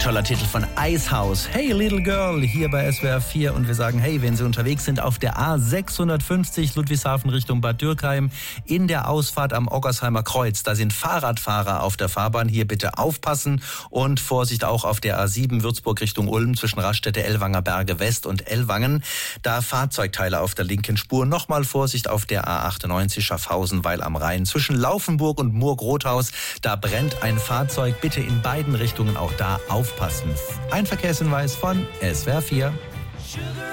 toller Titel von Icehouse. Hey Little Girl, hier bei SWR 4. Und wir sagen, hey, wenn Sie unterwegs sind auf der A650 Ludwigshafen Richtung Bad Dürkheim, in der Ausfahrt am Oggersheimer Kreuz, da sind Fahrradfahrer auf der Fahrbahn. Hier bitte aufpassen und Vorsicht auch auf der A7 Würzburg Richtung Ulm zwischen Raststätte Ellwanger Berge West und Ellwangen. Da Fahrzeugteile auf der linken Spur. Nochmal Vorsicht auf der A98 Schaffhausen, Weil am Rhein. Zwischen Laufenburg und Murg-Rothaus, da brennt ein Fahrzeug. Bitte in beiden Richtungen auch da aufpassen. Ein Verkehrshinweis von SWR 4.